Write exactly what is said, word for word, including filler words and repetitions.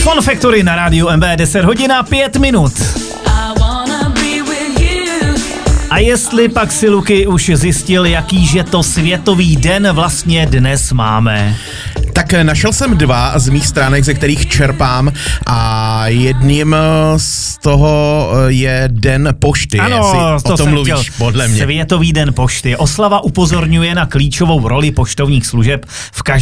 Fun Factory na rádiu M B, deset hodin a pět minut. A jestli pak si Luky už zjistil, jakýže to světový den vlastně dnes máme? Tak našel jsem dva z mých stránek, ze kterých čerpám, a jedním z toho je Den pošty. Ano, to o tom mluvíš, chtěl. Podle mě. Světový den pošty. Oslava upozorňuje na klíčovou roli poštovních služeb v každém